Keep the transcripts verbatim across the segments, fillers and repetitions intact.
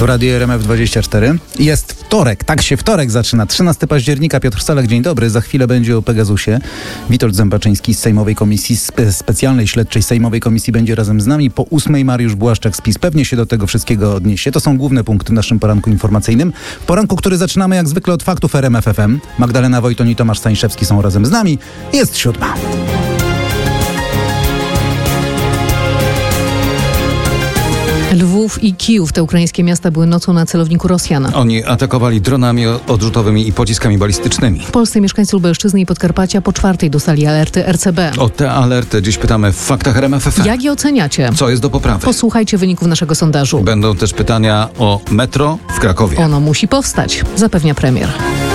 Tu Radio R M F dwadzieścia cztery. Jest wtorek, tak się wtorek zaczyna. trzynastego października. Piotr Salek, dzień dobry. Za chwilę będzie o Pegasusie. Witold Zembaczyński z Sejmowej Komisji Spe- Specjalnej Śledczej Sejmowej Komisji będzie razem z nami. Po ósmej Mariusz Błaszczak z PiS pewnie się do tego wszystkiego odniesie. To są główne punkty w naszym poranku informacyjnym. Poranku, który zaczynamy jak zwykle od faktów R M F F M. Magdalena Wojton i Tomasz Stańszewski są razem z nami. Jest siódma. Lwów i Kijów, te ukraińskie miasta, były nocą na celowniku Rosjan. Oni atakowali dronami odrzutowymi i pociskami balistycznymi. W Polsce mieszkańcy Lubelszczyzny i Podkarpacia po czwartej dostali alerty R C B. O te alerty dziś pytamy w faktach R M F F M. Jak je oceniacie? Co jest do poprawy? Posłuchajcie wyników naszego sondażu. Będą też pytania o metro w Krakowie. Ono musi powstać, zapewnia premier.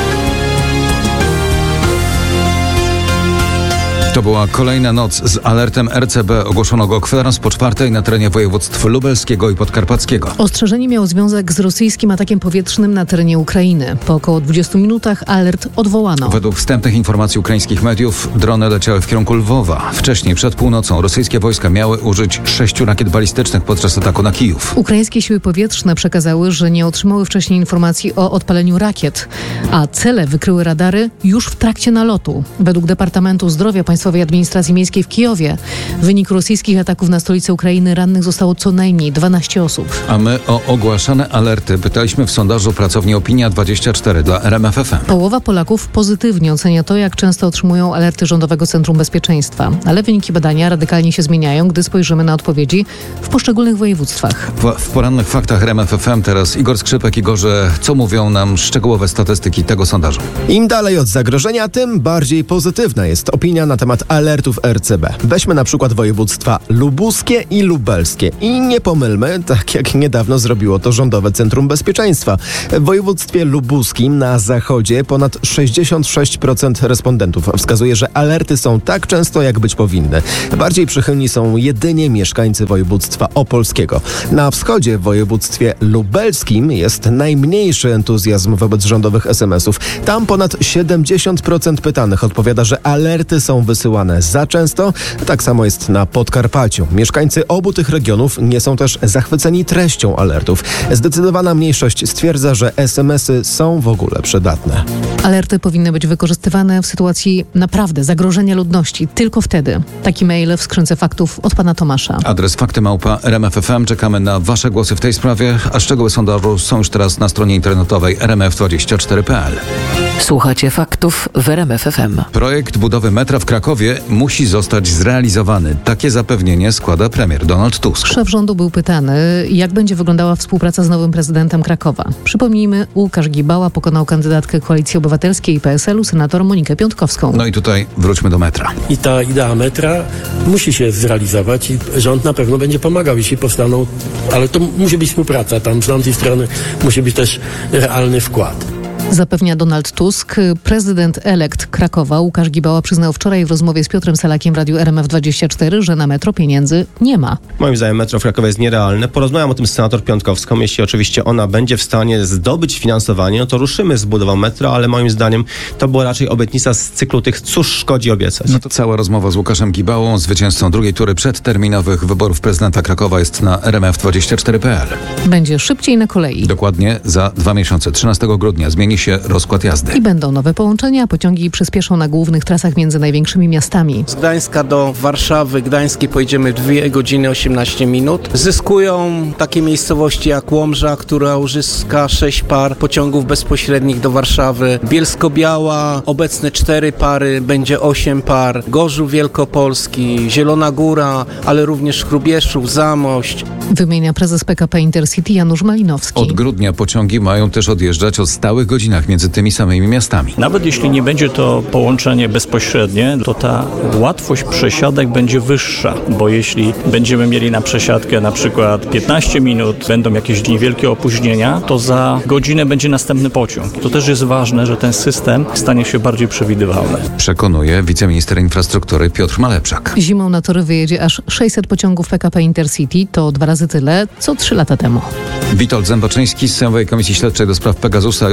To była kolejna noc z alertem R C B. Ogłoszono go kwadrans po czwartej na terenie województw lubelskiego i podkarpackiego. Ostrzeżenie miało związek z rosyjskim atakiem powietrznym na terenie Ukrainy. Po około dwudziestu minutach alert odwołano. Według wstępnych informacji ukraińskich mediów drony leciały w kierunku Lwowa. Wcześniej, przed północą, rosyjskie wojska miały użyć sześciu rakiet balistycznych podczas ataku na Kijów. Ukraińskie siły powietrzne przekazały, że nie otrzymały wcześniej informacji o odpaleniu rakiet, a cele wykryły radary już w trakcie nalotu. Według Departamentu Zdrowia Państwowej Administracji Miejskiej w Kijowie w wyniku rosyjskich ataków na stolicę Ukrainy rannych zostało co najmniej dwanaście osób. A my o ogłaszane alerty pytaliśmy w sondażu pracowni Opinia dwadzieścia cztery dla R M F F M. Połowa Polaków pozytywnie ocenia to, jak często otrzymują alerty Rządowego Centrum Bezpieczeństwa. Ale wyniki badania radykalnie się zmieniają, gdy spojrzymy na odpowiedzi w poszczególnych województwach. W, w porannych faktach R M F F M teraz Igor Skrzypek. Igorze, co mówią nam szczegółowe statystyki tego sondażu? Im dalej od zagrożenia, tym bardziej pozytywna jest opinia na temat alertów R C B. Weźmy na przykład województwa lubuskie i lubelskie. I nie pomylmy, tak jak niedawno zrobiło to Rządowe Centrum Bezpieczeństwa. W województwie lubuskim na zachodzie ponad sześćdziesiąt sześć procent respondentów wskazuje, że alerty są tak często, jak być powinny. Bardziej przychylni są jedynie mieszkańcy województwa opolskiego. Na wschodzie w województwie lubelskim jest najmniejszy entuzjazm wobec rządowych es em esów. Tam ponad siedemdziesiąt procent pytanych odpowiada, że alerty są wysyłane za często. Tak samo jest na Podkarpaciu. Mieszkańcy obu tych regionów nie są też zachwyceni treścią alertów. Zdecydowana mniejszość stwierdza, że es em esy są w ogóle przydatne. Alerty powinny być wykorzystywane w sytuacji naprawdę zagrożenia ludności. Tylko wtedy. Taki mail w skrzynce faktów od pana Tomasza. Adres fakty małpa R M F F M. Czekamy na wasze głosy w tej sprawie, a szczegóły sondażu są już teraz na stronie internetowej r m f dwadzieścia cztery kropka p l. Słuchacie faktów w R M F F M. Projekt budowy metra w Krakowie musi zostać zrealizowany. Takie zapewnienie składa premier Donald Tusk. Szef rządu był pytany, jak będzie wyglądała współpraca z nowym prezydentem Krakowa. Przypomnijmy, Łukasz Gibała pokonał kandydatkę Koalicji Obywatelskiej i P S L u, senator Monikę Piątkowską. No i tutaj wróćmy do metra. I ta idea metra musi się zrealizować i rząd na pewno będzie pomagał, jeśli powstaną, ale to musi być współpraca, tam z tamtej strony musi być też realny wkład. Zapewnia Donald Tusk. Prezydent elekt Krakowa Łukasz Gibała przyznał wczoraj w rozmowie z Piotrem Salakiem w Radiu R M F dwadzieścia cztery, że na metro pieniędzy nie ma. Moim zdaniem metro w Krakowie jest nierealne. Porozmawiam o tym z senator Piątkowską. Jeśli oczywiście ona będzie w stanie zdobyć finansowanie, no to ruszymy z budową metra, ale moim zdaniem to była raczej obietnica z cyklu tych cóż szkodzi obiecać. No to cała rozmowa z Łukaszem Gibałą, zwycięzcą drugiej tury przedterminowych wyborów prezydenta Krakowa, jest na r m f dwadzieścia cztery kropka p l. Będzie szybciej na kolei. Dokładnie za dwa miesiące, trzynastego grudnia, zmieni się rozkład jazdy. I będą nowe połączenia, pociągi przyspieszą na głównych trasach między największymi miastami. Z Gdańska do Warszawy, Gdańskiej pojedziemy dwie godziny osiemnaście minut. Zyskują takie miejscowości jak Łomża, która uzyska sześć par pociągów bezpośrednich do Warszawy. Bielsko-Biała, obecne cztery pary, będzie osiem par. Gorzów Wielkopolski, Zielona Góra, ale również Hrubieszów, Zamość. Wymienia prezes P K P Intercity Janusz Malinowski. Od grudnia pociągi mają też odjeżdżać o stałych godzinach między tymi samymi miastami. Nawet jeśli nie będzie to połączenie bezpośrednie, to ta łatwość przesiadek będzie wyższa, bo jeśli będziemy mieli na przesiadkę na przykład piętnaście minut, będą jakieś niewielkie opóźnienia, to za godzinę będzie następny pociąg. To też jest ważne, że ten system stanie się bardziej przewidywalny. Przekonuje wiceminister infrastruktury Piotr Malepszak. Zimą na tory wyjedzie aż sześćset pociągów P K P Intercity, to dwa razy tyle, co trzy lata temu. Witold Zembaczyński z Sejmowej Komisji Śledczej do spraw Pegasusa już za moment.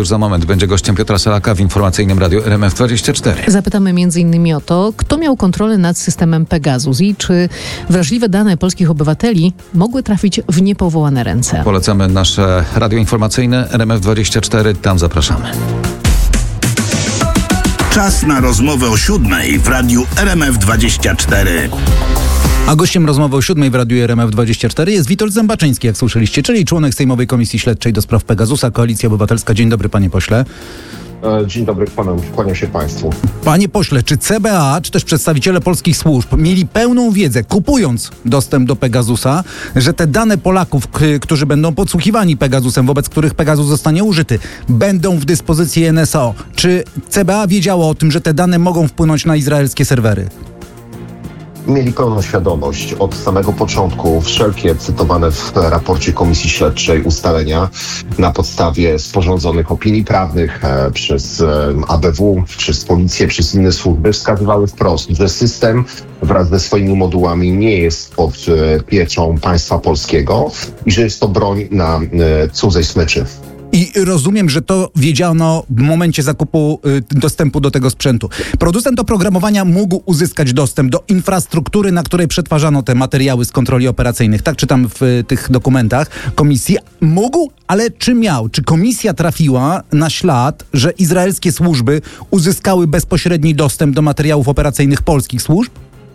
Prezydent będzie gościem Piotra Salaka w informacyjnym radiu R M F dwadzieścia cztery. Zapytamy między innymi o to, kto miał kontrolę nad systemem Pegasus i czy wrażliwe dane polskich obywateli mogły trafić w niepowołane ręce. Polecamy nasze radio informacyjne R M F dwadzieścia cztery. Tam zapraszamy. Czas na rozmowę o siódmej w radiu R M F dwadzieścia cztery. A gościem rozmowy o siódmej w radiu R M F dwadzieścia cztery jest Witold Zembaczyński, jak słyszeliście, czyli członek Sejmowej Komisji Śledczej do spraw Pegasusa, Koalicja Obywatelska. Dzień dobry, panie pośle. Dzień dobry panu, kłaniam się państwu. Panie pośle, czy C B A, czy też przedstawiciele polskich służb mieli pełną wiedzę, kupując dostęp do Pegasusa, że te dane Polaków, k- którzy będą podsłuchiwani Pegasusem, wobec których Pegasus zostanie użyty, będą w dyspozycji N S O? Czy C B A wiedziało o tym, że te dane mogą wpłynąć na izraelskie serwery? Mieli pełną świadomość od samego początku. Wszelkie cytowane w raporcie Komisji Śledczej ustalenia na podstawie sporządzonych opinii prawnych e, przez e, A B W, przez policję, przez inne służby wskazywały wprost, że system wraz ze swoimi modułami nie jest pod e, pieczą państwa polskiego i że jest to broń na e, cudzej smyczy. I rozumiem, że to wiedziano w momencie zakupu y, dostępu do tego sprzętu. Producent oprogramowania mógł uzyskać dostęp do infrastruktury, na której przetwarzano te materiały z kontroli operacyjnych. Tak czytam w y, tych dokumentach komisji. Mógł, ale czy miał? Czy komisja trafiła na ślad, że izraelskie służby uzyskały bezpośredni dostęp do materiałów operacyjnych polskich służb?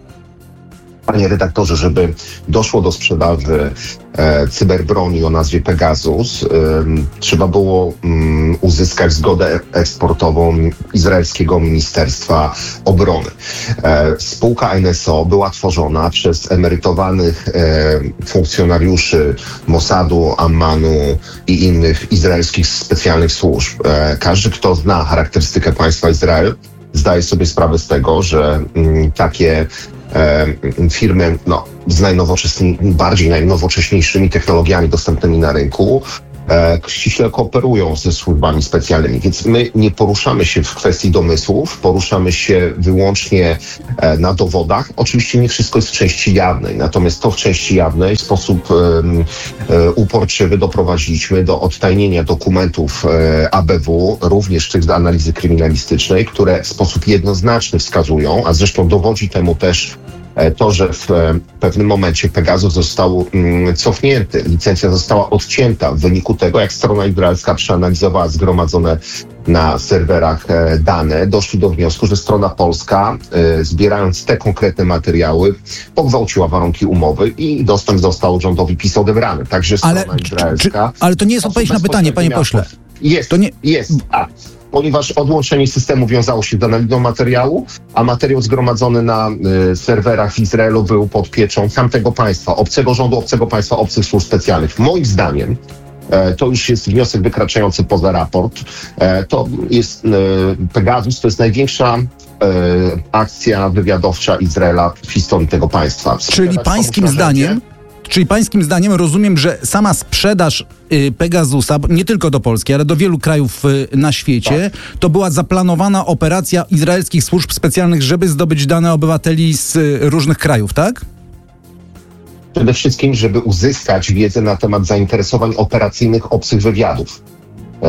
Panie redaktorze, żeby doszło do sprzedaży e, cyberbroni o nazwie Pegasus, e, trzeba było m, uzyskać zgodę eksportową izraelskiego Ministerstwa Obrony. E, spółka N S O była tworzona przez emerytowanych e, funkcjonariuszy Mossadu, Ammanu i innych izraelskich specjalnych służb. E, każdy, kto zna charakterystykę państwa Izrael, zdaje sobie sprawę z tego, że m, takie E, firmy no, z najnowocześniejszymi, bardziej najnowocześniejszymi technologiami dostępnymi na rynku e, ściśle kooperują ze służbami specjalnymi, więc my nie poruszamy się w kwestii domysłów, poruszamy się wyłącznie e, na dowodach. Oczywiście nie wszystko jest w części jawnej, natomiast to w części jawnej w sposób e, e, uporczywy doprowadziliśmy do odtajnienia dokumentów e, A B W, również tych z analizy kryminalistycznej, które w sposób jednoznaczny wskazują, a zresztą dowodzi temu też to, że w pewnym momencie Pegasus został mm, cofnięty, licencja została odcięta w wyniku tego, jak strona izraelska przeanalizowała zgromadzone na serwerach e, dane, doszli do wniosku, że strona polska, e, zbierając te konkretne materiały, pogwałciła warunki umowy i dostęp został rządowi PiS odebrany. Także strona ale, izraelska... Czy, ale to nie jest odpowiedź na pytanie, panie pośle. Jest, to nie... jest. A. Ponieważ odłączenie systemu wiązało się z analizą materiału, a materiał zgromadzony na y, serwerach w Izraelu był pod pieczą tamtego państwa, obcego rządu, obcego państwa, obcych służb specjalnych. Moim zdaniem e, to już jest wniosek wykraczający poza raport. E, to jest e, Pegasus, to jest największa e, akcja wywiadowcza Izraela w historii tego państwa. Czyli pańskim zdaniem... Czyli pańskim zdaniem rozumiem, że sama sprzedaż y, Pegasusa, nie tylko do Polski, ale do wielu krajów y, na świecie, tak. To była zaplanowana operacja izraelskich służb specjalnych, żeby zdobyć dane obywateli z y, różnych krajów, tak? Przede wszystkim, żeby uzyskać wiedzę na temat zainteresowań operacyjnych obcych wywiadów. E,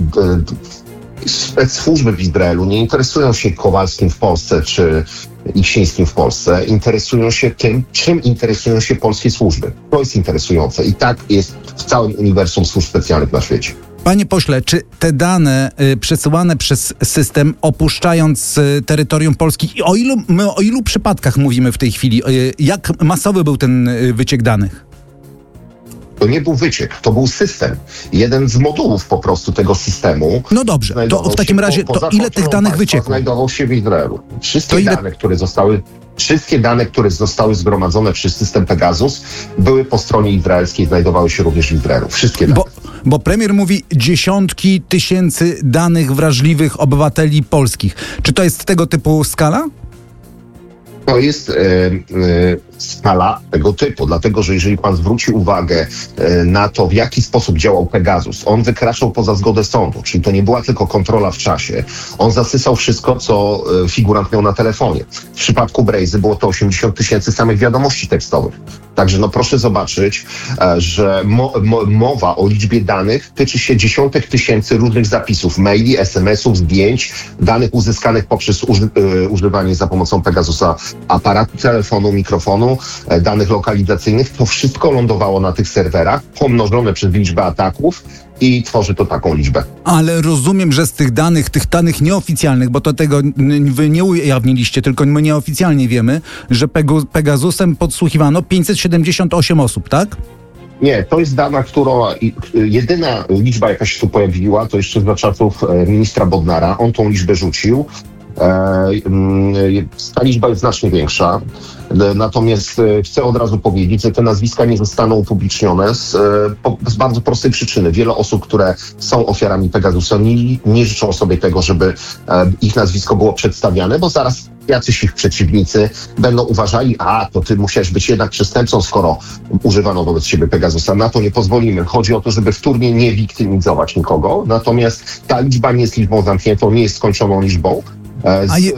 e, Specsłużby w Izraelu nie interesują się Kowalskim w Polsce czy Iksińskim w Polsce, interesują się tym, czym interesują się polskie służby. To jest interesujące i tak jest w całym uniwersum służb specjalnych na świecie. Panie pośle, czy te dane y, przesyłane przez system, opuszczając y, terytorium Polski, i o ilu, my o ilu przypadkach mówimy w tej chwili? Y, jak masowy był ten y, wyciek danych? To nie był wyciek, to był system. Jeden z modułów po prostu tego systemu. No dobrze, to w takim razie to ile tych danych wyciekło? Znajdował się w Izraelu. Wszystkie ile... dane, które zostały, wszystkie dane, które zostały zgromadzone przez system Pegasus, były po stronie izraelskiej, znajdowały się również w Izraelu. Wszystkie dane. Bo, bo premier mówi dziesiątki tysięcy danych wrażliwych obywateli polskich. Czy to jest tego typu skala? To jest e, e, skala tego typu. Dlatego, że jeżeli pan zwróci uwagę e, na to, w jaki sposób działał Pegasus, on wykraczał poza zgodę sądu, czyli to nie była tylko kontrola w czasie. On zasysał wszystko, co e, figurant miał na telefonie. W przypadku Brazy było to osiemdziesiąt tysięcy samych wiadomości tekstowych. Także no proszę zobaczyć, e, że mo, mo, mowa o liczbie danych tyczy się dziesiątek tysięcy różnych zapisów, maili, es em esów, zdjęć, danych uzyskanych poprzez uży, e, używanie za pomocą Pegasusa aparatu telefonu, mikrofonu, e, danych lokalizacyjnych. To wszystko lądowało na tych serwerach, pomnożone przez liczbę ataków i tworzy to taką liczbę. Ale rozumiem, że z tych danych, tych danych nieoficjalnych, bo to tego wy nie ujawniliście, tylko my nieoficjalnie wiemy, że Pegu, Pegasusem podsłuchiwano pięćset siedemdziesiąt osiem osób, tak? Nie, to jest dana, która jedyna liczba, jaka się tu pojawiła, to jeszcze za czasów ministra Bodnara. On tą liczbę rzucił. Ta liczba jest znacznie większa. Natomiast chcę od razu powiedzieć, że te nazwiska nie zostaną upublicznione z, z bardzo prostej przyczyny. Wiele osób, które są ofiarami Pegasusa, nie, nie życzą sobie tego, żeby ich nazwisko było przedstawiane, bo zaraz jacyś ich przeciwnicy będą uważali, a to ty musiałeś być jednak przestępcą, skoro używano wobec ciebie Pegasusa. Na to nie pozwolimy. Chodzi o to, żeby wtórnie nie wiktymizować nikogo. Natomiast ta liczba nie jest liczbą zamkniętą, nie jest skończoną liczbą. Z, je...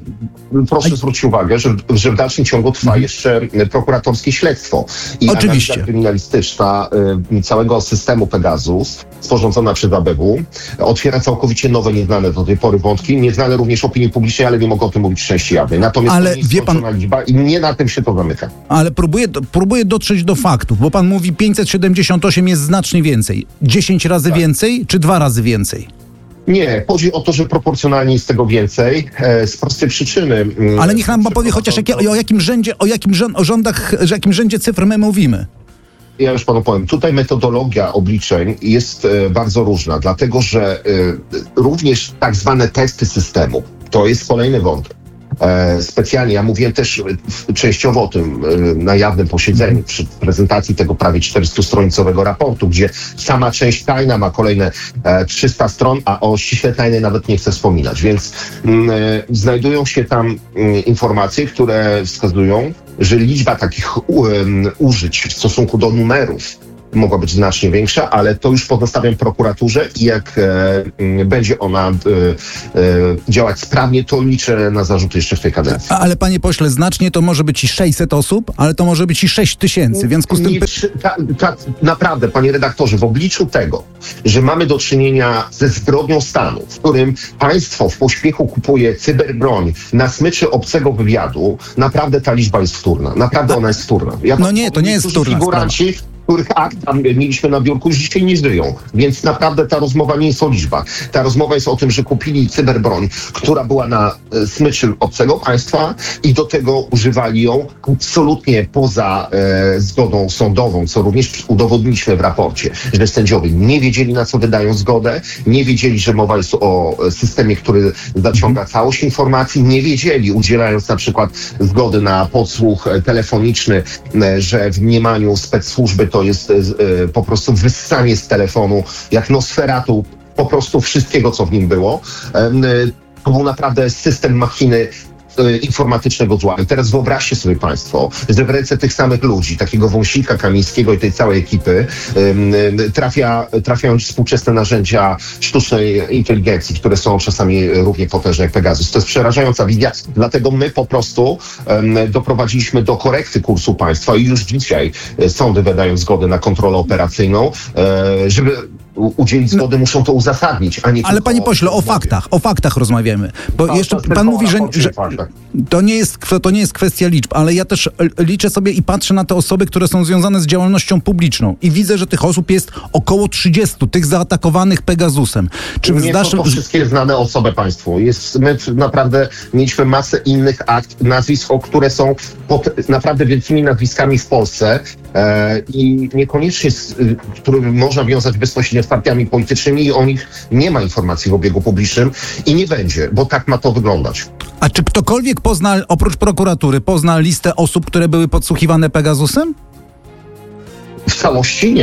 e, proszę A... zwrócić uwagę, że, że w dalszym ciągu trwa hmm. jeszcze prokuratorskie śledztwo. I Oczywiście. analiza kryminalistyczna e, całego systemu Pegasus, sporządzona przez A B W, otwiera całkowicie nowe, nieznane do tej pory wątki, nieznane również opinii publicznej, ale nie mogę o tym mówić w części jawnej. Natomiast ale to nie jest wie pan... liczba i nie na tym się to zamyka. Ale próbuję, próbuję dotrzeć do faktów, bo pan mówi pięćset siedemdziesiąt osiem jest znacznie więcej. dziesięć razy tak. więcej czy dwa razy więcej? Nie, chodzi o to, że proporcjonalnie jest tego więcej, e, z prostej przyczyny. Ale niech nam powie chociaż jak, o jakim rzędzie, o jakim o rządach, o jakim rzędzie cyfr my mówimy. Ja już panu powiem, tutaj metodologia obliczeń jest e, bardzo różna, dlatego że e, również tak zwane testy systemu, to jest kolejny wątek. E, specjalnie, ja mówiłem też częściowo o tym e, na jawnym posiedzeniu przy prezentacji tego prawie czterystostronicowego raportu, gdzie sama część tajna ma kolejne e, trzysta stron, a o ściśle tajnej nawet nie chcę wspominać, więc m, e, znajdują się tam m, informacje, które wskazują, że liczba takich u, um, użyć w stosunku do numerów mogła być znacznie większa, ale to już pozostawiam prokuraturze i jak e, będzie ona e, e, działać sprawnie, to liczę na zarzuty jeszcze w tej kadencji. Ale panie pośle, znacznie to może być i sześćset osób, ale to może być i sześć tysięcy, w związku z tym... Nie, ta, ta, naprawdę, panie redaktorze, w obliczu tego, że mamy do czynienia ze zbrodnią stanu, w którym państwo w pośpiechu kupuje cyberbroń na smyczy obcego wywiadu, naprawdę ta liczba jest wtórna. Naprawdę ona jest wtórna. Ja no nie, to nie jest wtórna figuranci, których akt tam mieliśmy na biurku, już dzisiaj nie żyją. Więc naprawdę ta rozmowa nie jest o liczbach. Ta rozmowa jest o tym, że kupili cyberbroń, która była na e, smyczy obcego państwa i do tego używali ją absolutnie poza e, zgodą sądową, co również udowodniliśmy w raporcie, że sędziowie nie wiedzieli, na co wydają zgodę, nie wiedzieli, że mowa jest o systemie, który zaciąga całość informacji, nie wiedzieli, udzielając na przykład zgody na podsłuch telefoniczny, e, że w mniemaniu spec-służby to jest e, po prostu wyssanie z telefonu, jak Nosferatu, po prostu wszystkiego, co w nim było. E, to był naprawdę system machiny informatycznego zła. I teraz wyobraźcie sobie państwo, że w ręce tych samych ludzi, takiego Wąsika, Kamińskiego i tej całej ekipy um, trafia, trafiają współczesne narzędzia sztucznej inteligencji, które są czasami równie potężne jak Pegasus. To jest przerażająca wizja. Dlatego my po prostu um, doprowadziliśmy do korekty kursu państwa i już dzisiaj sądy wydają zgody na kontrolę operacyjną, e, żeby udzielić zgody, muszą to uzasadnić, a nie Ale panie pośle, o faktach, o faktach rozmawiamy. Bo tak, jeszcze pan mówi, że, że to, nie jest, to nie jest kwestia liczb, ale ja też liczę sobie i patrzę na te osoby, które są związane z działalnością publiczną i widzę, że tych osób jest około trzydziestu, tych zaatakowanych Pegasusem. Czy nie zdasz... są to wszystkie znane osoby państwu. Jest, my naprawdę mieliśmy masę innych akt, nazwisk, które są pod naprawdę wielkimi nazwiskami w Polsce e, i niekoniecznie, z, które można wiązać bezpośrednio z partiami politycznymi i o nich nie ma informacji w obiegu publicznym i nie będzie, bo tak ma to wyglądać. A czy ktokolwiek pozna, oprócz prokuratury, pozna listę osób, które były podsłuchiwane Pegasusem? W całości nie.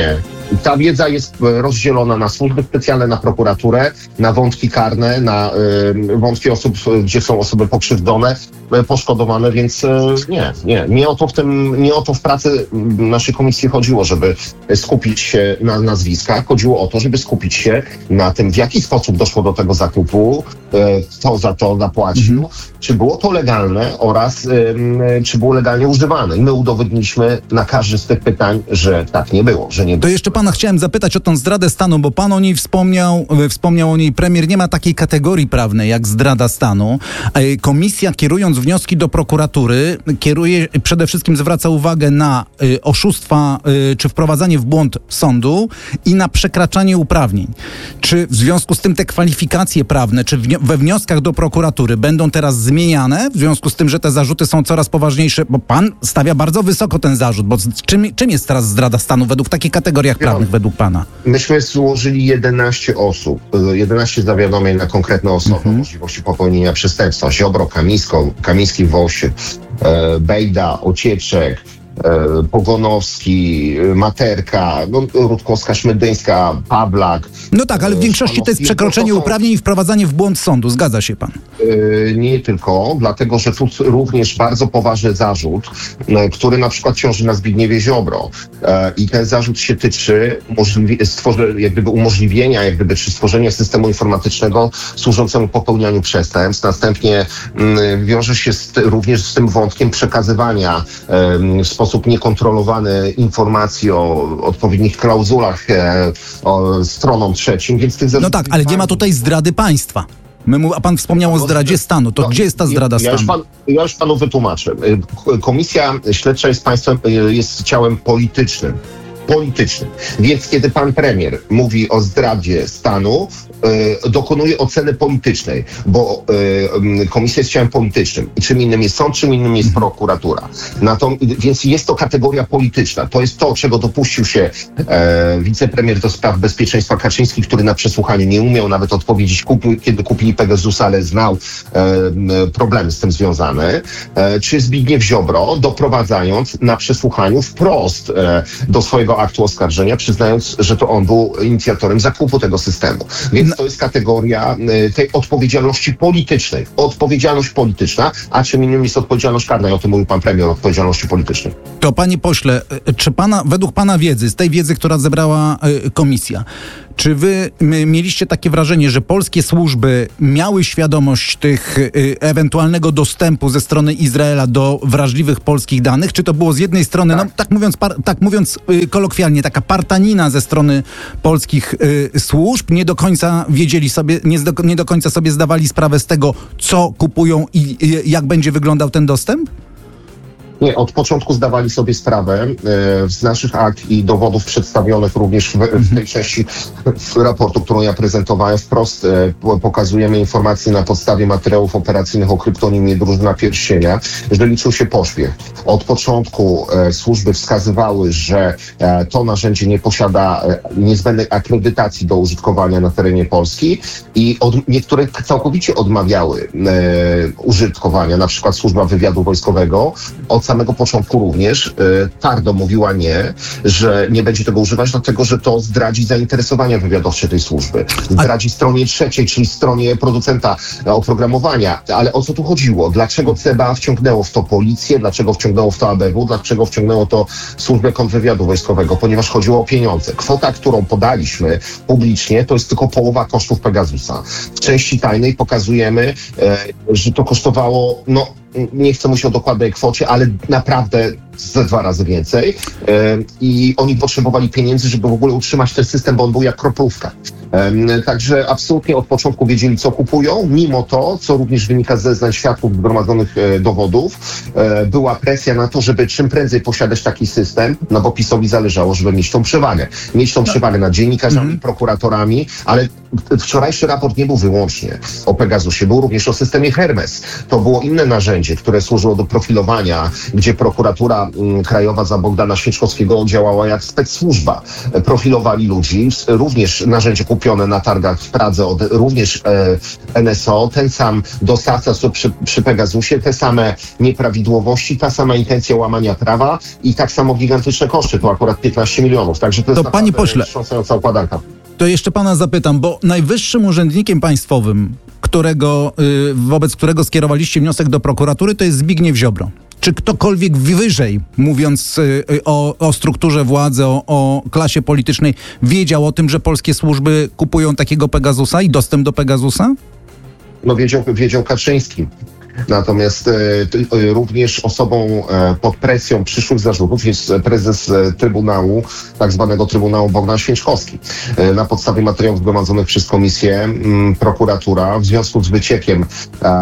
Ta wiedza jest rozdzielona na służby specjalne, na prokuraturę, na wątki karne, na y, wątki osób, gdzie są osoby pokrzywdzone, poszkodowane, więc y, nie, nie. Nie o to w tym, nie o to w pracy naszej komisji chodziło, żeby skupić się na nazwiskach. Chodziło o to, żeby skupić się na tym, w jaki sposób doszło do tego zakupu, y, kto za to zapłacił, mm. czy było to legalne oraz y, czy było legalnie używane. I my udowodniliśmy na każde z tych pytań, że tak nie było, że nie było. To jeszcze pana chciałem zapytać o tą zdradę stanu, bo pan o niej wspomniał, wspomniał o niej premier. Nie ma takiej kategorii prawnej jak zdrada stanu. Komisja, kierując wnioski do prokuratury, kieruje, przede wszystkim zwraca uwagę na y, oszustwa y, czy wprowadzanie w błąd sądu i na przekraczanie uprawnień. Czy w związku z tym te kwalifikacje prawne, czy w, we wnioskach do prokuratury będą teraz zmieniane, w związku z tym, że te zarzuty są coraz poważniejsze, bo pan stawia bardzo wysoko ten zarzut, bo czym, czym jest teraz zdrada stanu według takich kategoriach prawnych, według pana? Myśmy złożyli jedenaście osób, jedenaście zawiadomień na konkretne osoby mhm. o możliwości popełnienia przestępstwa. Ziobro, Kamińsko, Kamiński, Woś, e, Bejda, Ocieczek, e, Pogonowski, Materka, no, Rutkowska, Szmydyńska, Pawlak. No tak, ale w większości to jest przekroczenie no to są... uprawnień i wprowadzanie w błąd sądu. Zgadza się pan? Yy, nie tylko, dlatego, że tu również bardzo poważny zarzut, yy, który na przykład ciąży na Zbigniewie Ziobro. Yy, I ten zarzut się tyczy możliwi- stworzy- jak gdyby umożliwienia, jak gdyby, czy stworzenia systemu informatycznego służącemu popełnianiu przestępstw. Następnie yy, wiąże się z ty- również z tym wątkiem przekazywania yy, w sposób niekontrolowany informacji o odpowiednich klauzulach yy, o stronom trzecim, więc tych No tak, ale nie ma tutaj zdrady państwa. My mu, a pan wspomniał o zdradzie stanu. To no, gdzie jest ta zdrada ja, ja stanu? Już pan, ja już panu wytłumaczę. Komisja śledcza jest państwem, jest ciałem politycznym. Politycznym. Więc kiedy pan premier mówi o zdradzie stanu, y, dokonuje oceny politycznej, bo y, komisja jest ciałem politycznym. I czym innym jest sąd, czym innym jest prokuratura. Natom, więc jest to kategoria polityczna. To jest to, czego dopuścił się e, wicepremier do spraw bezpieczeństwa Kaczyński, który na przesłuchaniu nie umiał nawet odpowiedzieć, kupił, kiedy kupili Pegasusa, ale znał e, problemy z tym związane. E, czy Zbigniew Ziobro, doprowadzając na przesłuchaniu wprost e, do swojego aktu oskarżenia, przyznając, że to on był inicjatorem zakupu tego systemu. Więc no. to jest kategoria y, tej odpowiedzialności politycznej. Odpowiedzialność polityczna, a czym innym jest odpowiedzialność karna. I o tym mówił pan premier, o odpowiedzialności politycznej. To panie pośle, czy pana, według pana wiedzy, z tej wiedzy, która zebrała y, komisja, czy wy my, mieliście takie wrażenie, że polskie służby miały świadomość tych y, ewentualnego dostępu ze strony Izraela do wrażliwych polskich danych? Czy to było z jednej strony, tak, no, tak mówiąc, par, tak mówiąc y, kolokwialnie, taka partanina ze strony polskich y, służb? Nie do końca wiedzieli sobie, nie, zdo, nie do końca sobie zdawali sprawę z tego, co kupują i y, jak będzie wyglądał ten dostęp? Nie, od początku zdawali sobie sprawę e, z naszych akt i dowodów przedstawionych również w, w tej części raportu, którą ja prezentowałem. Wprost e, pokazujemy informacje na podstawie materiałów operacyjnych o kryptonimie Drużyna Pierścienia, że liczył się pośpiech. Od początku e, służby wskazywały, że e, to narzędzie nie posiada e, niezbędnej akredytacji do użytkowania na terenie Polski i od, niektóre całkowicie odmawiały e, użytkowania, na przykład Służba Wywiadu Wojskowego. Od samego początku również y, twardo mówiła nie, że nie będzie tego używać, dlatego że to zdradzi zainteresowania wywiadowcze tej służby. Zdradzi stronie trzeciej, czyli stronie producenta oprogramowania. Ale o co tu chodziło? Dlaczego C B A wciągnęło w to policję? Dlaczego wciągnęło w to A B W? Dlaczego wciągnęło to służbę kontrwywiadu wojskowego? Ponieważ chodziło o pieniądze. Kwota, którą podaliśmy publicznie, to jest tylko połowa kosztów Pegasusa. W części tajnej pokazujemy, e, że to kosztowało, no nie chcę mówić o dokładnej kwocie, ale naprawdę ze dwa razy więcej. Yy, I oni potrzebowali pieniędzy, żeby w ogóle utrzymać ten system, bo on był jak kroplówka. Yy, także absolutnie od początku wiedzieli, co kupują. Mimo to, co również wynika z zeznań świadków zgromadzonych yy, dowodów, yy, była presja na to, żeby czym prędzej posiadać taki system, no bo PiS-owi zależało, żeby mieć tą przewagę. Mieć tą przewagę nad dziennikarzami, mm. prokuratorami, ale wczorajszy raport nie był wyłącznie o Pegasusie, był również o systemie Hermes. To było inne narzędzie, które służyło do profilowania, gdzie prokuratura Prokuratura Krajowa za Bogdana Święczkowskiego działała jak spec-służba. Profilowali ludzi, również narzędzie kupione na targach w Pradze od również e, N S O, ten sam dostawca co przy, przy Pegasusie, te same nieprawidłowości, ta sama intencja łamania prawa i tak samo gigantyczne koszty, to akurat piętnaście milionów. Także to jest to panie pośle, wstrząsająca układanka. To jeszcze pana zapytam, bo najwyższym urzędnikiem państwowym, którego, y, wobec którego skierowaliście wniosek do prokuratury, to jest Zbigniew Ziobro. Czy ktokolwiek wyżej, mówiąc y, o, o strukturze władzy, o, o klasie politycznej, wiedział o tym, że polskie służby kupują takiego Pegasusa i dostęp do Pegasusa? No wiedział, wiedział Kaczyński. Natomiast e, e, również osobą e, pod presją przyszłych zarzutów jest prezes e, Trybunału, tak zwanego Trybunału Bogdan Święczkowski. E, na podstawie materiałów zgromadzonych przez komisję m, prokuratura w związku z wyciekiem e,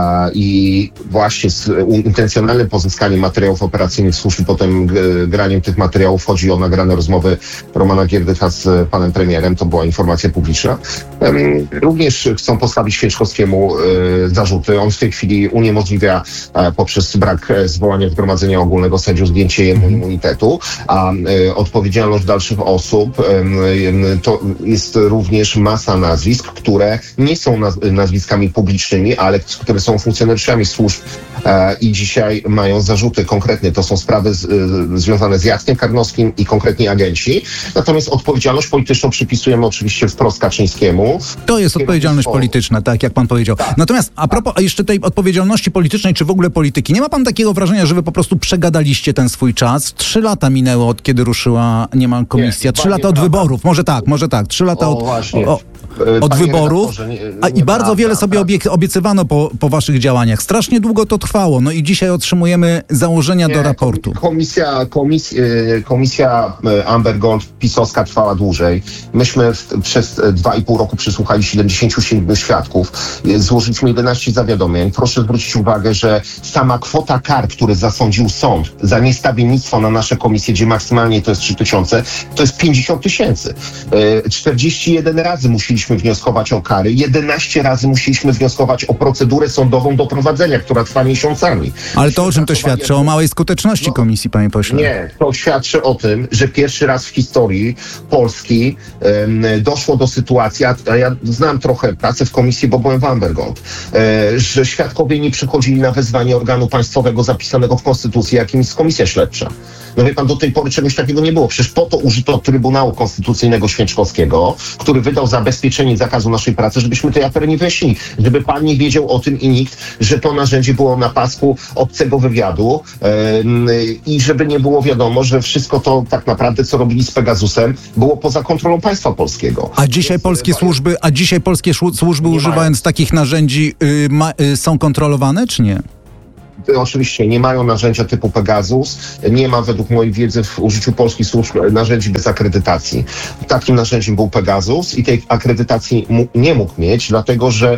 i właśnie z e, intencjonalnym pozyskaniem materiałów operacyjnych służb i potem g, graniem tych materiałów, chodzi o nagrane rozmowy Romana Gierdycha z panem premierem, to była informacja publiczna. E, również chcą postawić Święczkowskiemu e, zarzuty. On w tej chwili uniemożliwia uniemożliwia e, poprzez brak e, zwołania zgromadzenia ogólnego sędziów zdjęcie jemu immunitetu, a e, odpowiedzialność dalszych osób e, e, to jest również masa nazwisk, które nie są naz nazwiskami publicznymi, ale które są funkcjonariuszami służb e, i dzisiaj mają zarzuty konkretnie. To są sprawy z, e, związane z Jackiem Karnowskim i konkretni agenci. Natomiast odpowiedzialność polityczną przypisujemy oczywiście wprost Kaczyńskiemu. To jest odpowiedzialność polityczna, tak jak pan powiedział. Tak. Natomiast a propos a jeszcze tej odpowiedzialności politycznej, czy w ogóle polityki, nie ma pan takiego wrażenia, że wy po prostu przegadaliście ten swój czas? Trzy lata minęło od kiedy ruszyła niemal komisja. Nie, Trzy lata od wyborów. Może tak, może tak. Trzy lata o, od, właśnie. o, od Panie wyborów. Nie, nie a I bardzo prawda, wiele sobie obie, obiecywano po, po waszych działaniach. Strasznie długo to trwało. No i dzisiaj otrzymujemy założenia nie, do raportu. Komisja, komis, komisja Amber Gold pisowska trwała dłużej. Myśmy w, przez dwa i pół roku przysłuchali siedemdziesięciu siedmiu świadków. Złożyliśmy jedenaście zawiadomień. Proszę zwrócić uwagę, że sama kwota kar, które zasądził sąd za niestawiennictwo na nasze komisje, gdzie maksymalnie to jest trzy tysiące, to jest pięćdziesiąt tysięcy. czterdzieści jeden razy musieliśmy wnioskować o kary, jedenaście razy musieliśmy wnioskować o procedurę sądową do prowadzenia, która trwa miesiącami. Ale to o czym to świadczy? O małej skuteczności no, komisji, panie pośle? Nie, to świadczy o tym, że pierwszy raz w historii Polski um, doszło do sytuacji, a ja znam trochę pracę w komisji, bo byłem w Amber Gold, e, że świadkowie nie przychodzili na wezwanie organu państwowego zapisanego w Konstytucji, jakim jest komisja śledcza. No wie pan, do tej pory czegoś takiego nie było. Przecież po to użyto Trybunału Konstytucyjnego Święczkowskiego, który wydał zabezpieczenie zakazu naszej pracy, żebyśmy tej afery nie wyjaśnili. Żeby pan nie wiedział o tym i nikt, że to narzędzie było na pasku obcego wywiadu yy, i żeby nie było wiadomo, że wszystko to tak naprawdę, co robili z Pegasusem, było poza kontrolą państwa polskiego. A dzisiaj Więc, polskie służby, a dzisiaj polskie służby używając mają. takich narzędzi yy, ma, yy, są kontrolowane, czy nie? Oczywiście nie mają narzędzia typu Pegasus, nie ma według mojej wiedzy w użyciu polskich służb narzędzi bez akredytacji. Takim narzędziem był Pegasus i tej akredytacji nie mógł mieć, dlatego że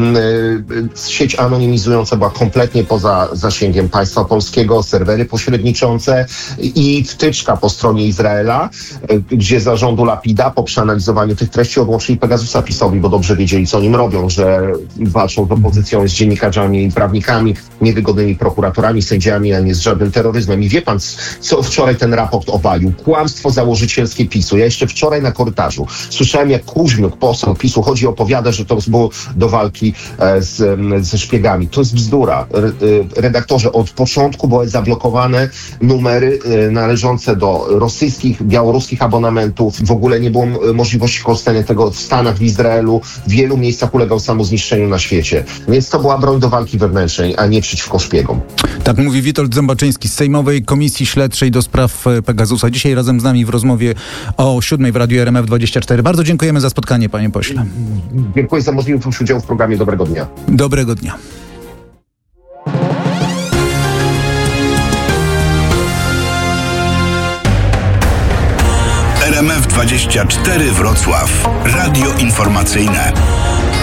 y, sieć anonimizująca była kompletnie poza zasięgiem państwa polskiego, serwery pośredniczące i wtyczka po stronie Izraela, y, gdzie zarządu Lapida po przeanalizowaniu tych treści odłączyli Pegasusa PiS-owi, bo dobrze wiedzieli, co nim robią, że walczą z opozycją, z dziennikarzami i prawnikami, niewygodnymi prokuratorami, sędziami, a nie z żadnym terroryzmem. I wie pan, co wczoraj ten raport obalił? Kłamstwo założycielskie PiSu. Ja jeszcze wczoraj na korytarzu słyszałem, jak Kuźmiuk, poseł PiSu, chodzi, opowiada, że to było do walki e, z, ze szpiegami. To jest bzdura. Re, redaktorze, od początku były zablokowane numery e, należące do rosyjskich, białoruskich abonamentów. W ogóle nie było możliwości korzystania tego w Stanach, w Izraelu. W wielu miejscach ulegał samozniszczeniu na świecie. Więc to była broń do walki wewnętrznej, a nie przeciwko szpiegom. Tak mówi Witold Zembaczyński z Sejmowej Komisji Śledczej do spraw Pegasusa. Dzisiaj razem z nami w rozmowie o siódmej w Radiu R M F dwadzieścia cztery. Bardzo dziękujemy za spotkanie, panie pośle. Dziękuję za możliwość udziału w programie. Dobrego dnia. Dobrego dnia. R M F dwadzieścia cztery Wrocław. Radio informacyjne.